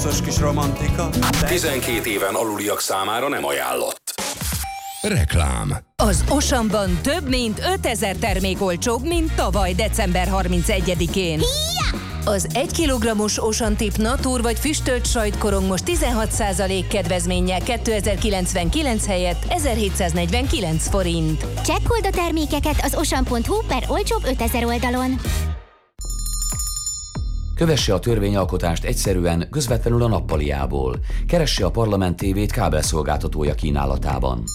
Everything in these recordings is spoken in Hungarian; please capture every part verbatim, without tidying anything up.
vicces kis romantika. tizenkét éven aluliak számára nem ajánlott. Reklám. Az Osamban több mint ötezer termék olcsóbb, mint tavaly december harmincegyedikén. Az egy kilogrammos Ocean Tip Natur vagy füstölt sajtkorong most tizenhat százalék kedvezménnyel kétezer-kilencvenkilenc helyett ezerhétszáznegyvenkilenc forint. Csekkold a termékeket az osan pont hu per olcsóbb ötezer oldalon. Kövesse a törvényalkotást egyszerűen, közvetlenül a nappaliából. Keresse a Parlament té vét kábelszolgáltatója kínálatában.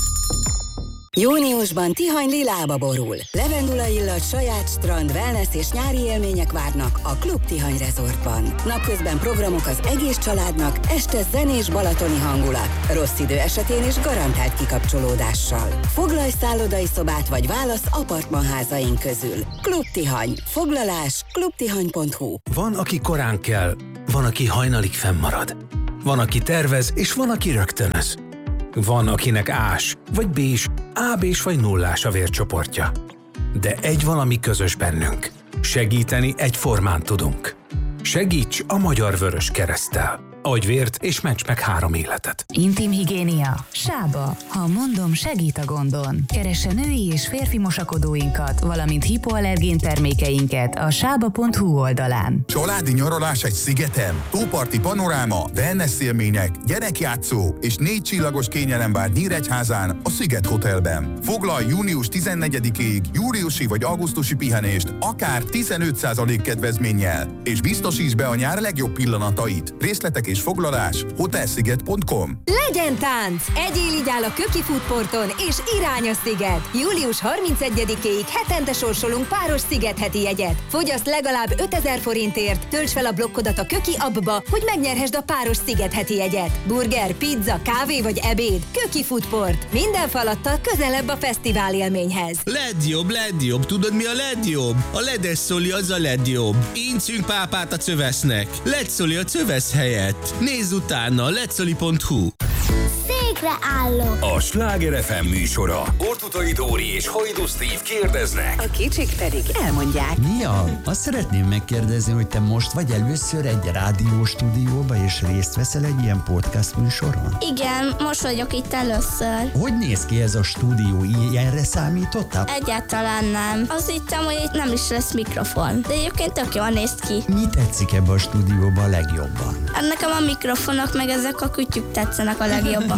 Júniusban Tihany lilába borul. Levendula illat, saját strand, wellness és nyári élmények várnak a Klub Tihany Resortban. Napközben programok az egész családnak, este zenés balatoni hangulat. Rossz idő esetén is garantált kikapcsolódással. Foglalj szállodai szobát vagy válasz apartmanházaink közül. Klub Tihany. Foglalás klubtihany pont hu. Van, aki korán kell, van, aki hajnalig fennmarad. Van, aki tervez, és van, aki rögtönöz. Van, akinek ás, vagy bés, á bés vagy nullás a vércsoportja. De egy valami közös bennünk. Segíteni egyformán tudunk. Segíts a Magyar Vöröskereszttel. Adj vért és ments meg három életet. Intim higiénia. Sába. Ha mondom, segít a gondon. Keresse női és férfi mosakodóinkat, valamint hipoallergén termékeinket a sába pont hu oldalán. Családi nyaralás egy szigeten, tóparti panoráma, wellness élmények, gyerekjátszó és négy csillagos kényelem vár Nyíregyházán a Sziget Hotelben. Foglalj június tizennegyedikéig júliusi vagy augusztusi pihenést akár tizenöt százalék kedvezménnyel, és biztosíts be a nyár legjobb pillanatait. Részletek és foglalás hotelsziget pont com. Legyen tánc! Egyél így áll a Köki Foodporton és irány a Sziget! július harmincegyedikéig hetente sorsolunk páros szigetheti jegyet. Fogyaszt legalább ötezer forintért, tölts fel a blokkodat a Köki appba, hogy megnyerhesd a páros szigetheti jegyet. Burger, pizza, kávé vagy ebéd. Köki Foodport. Minden falattal közelebb a fesztivál élményhez. Legjobb, legjobb. Tudod, mi a legjobb? A ledes szoli az a legjobb. Incünk pápát a cövesznek. Letszoli a cövesz helyett. Nézz utána, letszoli pont hu. Székre állok. A Sláger ef em műsora. Ortutai Dóri és Hajdú Steve kérdeznek. A kicsik pedig elmondják. Mia, azt szeretném megkérdezni, hogy te most vagy először egy rádióstúdióba és részt veszel egy ilyen podcast műsoron? Igen, most vagyok itt először. Hogy néz ki ez a stúdió? Ilyenre számítottál? Egyáltalán nem. Azt hittem, hogy itt nem is lesz mikrofon. De egyébként tök jól néz ki. Mi tetszik ebbe a stúdióban a legjobban? Nekem a mikrofonok meg ezek a kütyük tetszenek a legjobban.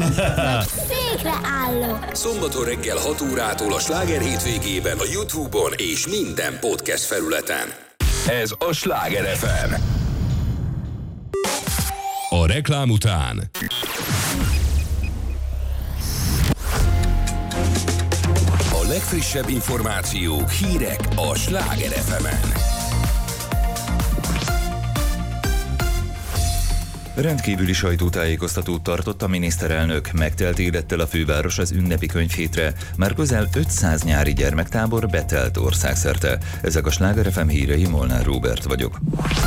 Székre állok. Szombaton reggel hat órától a Sláger hétvégében a YouTube-on és minden podcast felületen. Ez a Sláger ef em. A reklám után A legfrissebb információk, hírek a Sláger ef emen. Rendkívüli sajtótájékoztatót tartott a miniszterelnök. Megtelt élettel a főváros az ünnepi könyvhétre. Már közel ötszáz nyári gyermektábor betelt országszerte. Ezek a Sláger ef em hírei, Molnár Róbert vagyok.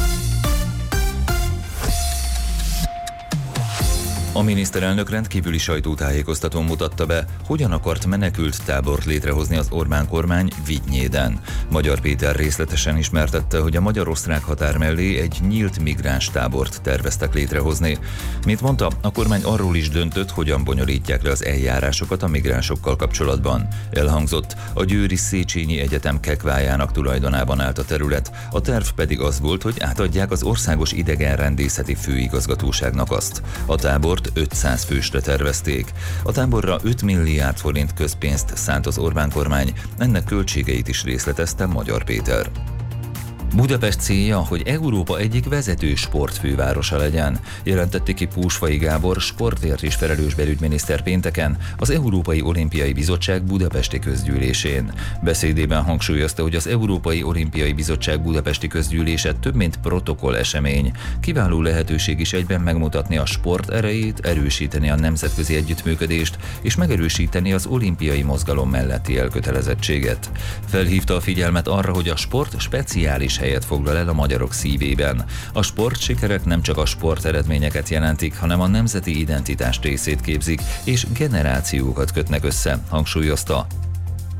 A miniszterelnök rendkívüli sajtótájékoztatón mutatta be, hogyan akart menekült tábort létrehozni az Orbán kormány Vigynyéden. Magyar Péter részletesen ismertette, hogy a magyar-osztrák határ mellé egy nyílt migráns tábort terveztek létrehozni. Mint mondta, a kormány arról is döntött, hogyan bonyolítják le az eljárásokat a migránsokkal kapcsolatban. Elhangzott, a győri Széchenyi Egyetem kekvájának tulajdonában állt a terület, a terv pedig az volt, hogy átadják az Országos Idegenrendészeti Főigazgatóságnak azt. A tábort ötszáz fősre tervezték. A táborra öt milliárd forint közpénzt szánt az Orbán kormány, ennek költségeit is részletezte Magyar Péter. Budapest célja, hogy Európa egyik vezető sportfővárosa legyen, jelentette ki Púsfai Gábor sportért is felelős belügyminiszter pénteken az Európai Olimpiai Bizottság budapesti közgyűlésén. Beszédében hangsúlyozta, hogy az Európai Olimpiai Bizottság budapesti közgyűlése több mint protokoll esemény. Kiváló lehetőség is egyben megmutatni a sport erejét, erősíteni a nemzetközi együttműködést és megerősíteni az olimpiai mozgalom melletti elkötelezettséget. Felhívta a figyelmet arra, hogy a sport speciális helyet foglal el a magyarok szívében. A sportsikerek nem csak a sport eredményeket jelentik, hanem a nemzeti identitás részét képzik, és generációkat kötnek össze, hangsúlyozta.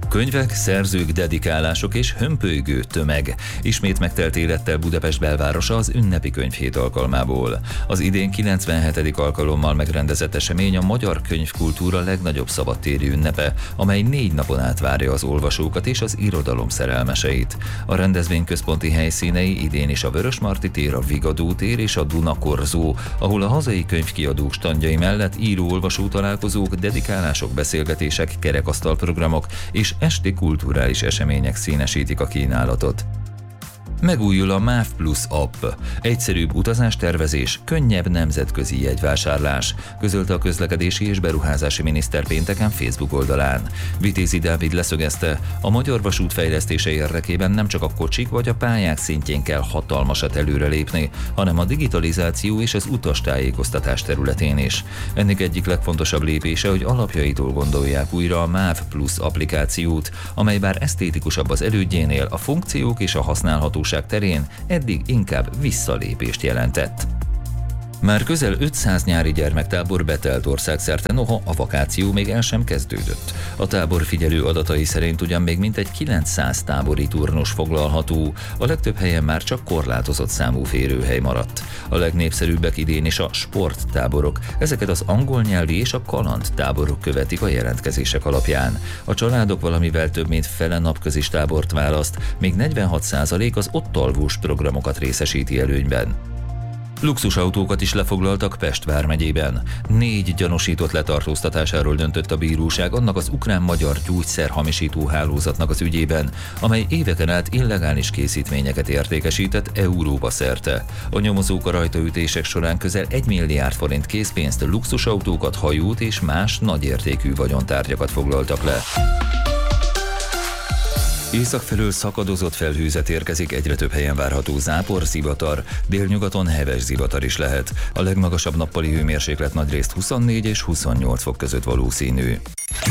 Könyvek, szerzők, dedikálások és hömpölygő tömeg. Ismét megtelt élettel Budapest belvárosa az ünnepi könyvhét alkalmából. Az idén kilencvenhetedik alkalommal megrendezett esemény a magyar könyvkultúra legnagyobb szabadtéri ünnepe, amely négy napon át várja az olvasókat és az irodalom szerelmeseit. A rendezvény központi helyszínei idén is a Vörösmarty tér, a Vigadó tér és a Dunakorzó, ahol a hazai könyvkiadók standjai mellett író-olvasó találkozók, dedikálások, beszélgetések, kerekasztalprogramok és esti kulturális események színesítik a kínálatot. Megújul a MÁV Plus app. Egyszerűbb utazástervezés, könnyebb nemzetközi jegyvásárlás, közölte a közlekedési és beruházási miniszter pénteken Facebook oldalán. Vitézi Dávid leszögezte, a magyar vasút fejlesztése érdekében nem csak a kocsik vagy a pályák szintjén kell hatalmasat előrelépni, hanem a digitalizáció és az utastájékoztatás területén is. Ennek egyik legfontosabb lépése, hogy alapjaitól gondolják újra a MÁV Plus applikációt, amely bár esztétikusabb az elődjénél, a funkciók és a használhatóság terén eddig inkább visszalépést jelentett. Már közel ötszáz nyári gyermektábor betelt országszerte, noha a vakáció még el sem kezdődött. A tábor figyelő adatai szerint ugyan még mintegy kilencszáz tábori turnus foglalható, a legtöbb helyen már csak korlátozott számú férőhely maradt. A legnépszerűbbek idén is a sporttáborok, ezeket az angol nyelvi és a kalandtáborok követik a jelentkezések alapján. A családok valamivel több mint fele napközis tábort választ, még negyvenhat százalék az ott alvós programokat részesíti előnyben. Luxusautókat is lefoglaltak Pest vármegyében. Négy gyanúsított letartóztatásáról döntött a bíróság annak az ukrán-magyar gyógyszerhamisító hálózatnak az ügyében, amely éveken át illegális készítményeket értékesített Európa szerte. A nyomozók a rajtaütések során közel egy milliárd forint készpénzt, luxusautókat, hajót és más nagyértékű vagyontárgyakat foglaltak le. Észak felől szakadozott felhőzet érkezik, egyre több helyen várható zápor, zivatar, délnyugaton heves zivatar is lehet. A legmagasabb nappali hőmérséklet nagyrészt huszonnégy és huszonnyolc fok között valószínű.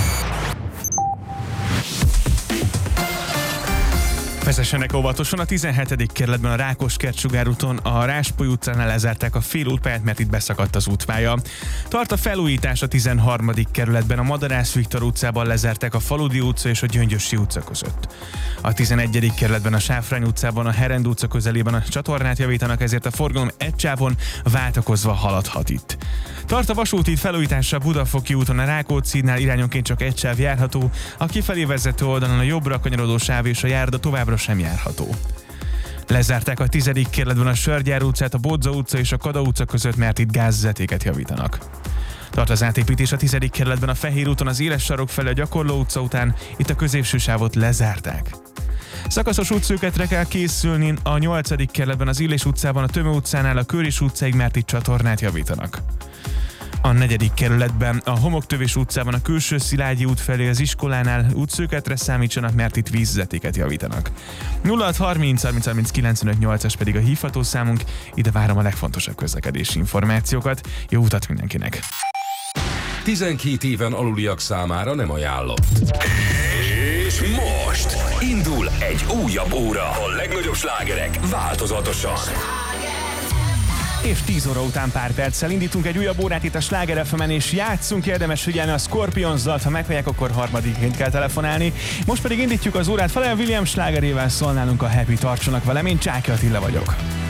Vezessenek óvatosan, a tizenhetedik kerületben a Rákoskert sugárúton a Ráspoly utcánál lezárták a félútpályát, mert itt beszakadt az útpálya. Tart a felújítás a tizenharmadik kerületben, a Madarász Viktor utcában lezárták a Faludi utca és a Gyöngyösi utca között. A tizenegyedik kerületben a Sáfrány utcában a Herend utca közelében a csatornát javítanak, ezért a forgalom egy sávon váltakozva haladhat itt. Tart a vasúti felújítása a Budafoki úton, a Rákóczínál irányonként csak egy sáv járható, a kifelé vezető oldalon a jobbra kanyarodó sáv és a járda továbbra sem járható. Lezárták a tizedik kerületben a Sörgyár utcát, a Bodza utca és a Kada utca között, mert itt gázvezetéket javítanak. Tart az átépítés a tizedik kerületben a Fehér úton az Éles sarok felé a Gyakorló utca után, itt a középső sávot lezárták. Szakaszos útszűketre kell készülni a nyolcadik kerületben az Illés utcában, a Tömő utcánál a Köris utcáig, mert itt csatornát javítanak. A negyedik kerületben a Homoktövés utcában a Külső Szilágyi út felé az iskolánál útszűketre számítsanak, mert itt vízvezetéket javítanak. nulla hat harminc harminc harminc kilencvenöt nyolcas pedig a hívható számunk, ide várom a legfontosabb közlekedési információkat. Jó utat mindenkinek! tizenkét éven aluliak számára nem ajánlott. És most indul egy újabb óra. A legnagyobb slágerek változatosan. És tíz óra után pár perccel indítunk egy újabb órát itt a Sláger ef emen, és játszunk, érdemes figyelni a Scorpions dalt, ha meghallják, akkor harmadikként kell telefonálni. Most pedig indítjuk az órát, Pharrell Williams slágerével szól nálunk a Happy, tartsanak velem, én Csáky Attila vagyok.